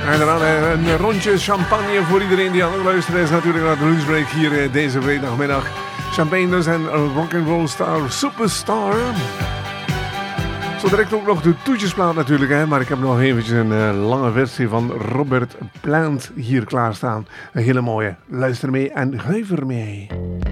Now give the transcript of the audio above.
En dan een rondje champagne voor iedereen die aan het luisteren is. Natuurlijk naar de lunchbreak hier deze vrijdagmiddag. Champagne dus en rock'n'roll star Superstar. Zo direct ook nog de toetjesplaat natuurlijk. Hè? Maar ik heb nog eventjes een lange versie van Robert Plant hier klaarstaan. Een hele mooie. Luister mee en grijp er mee.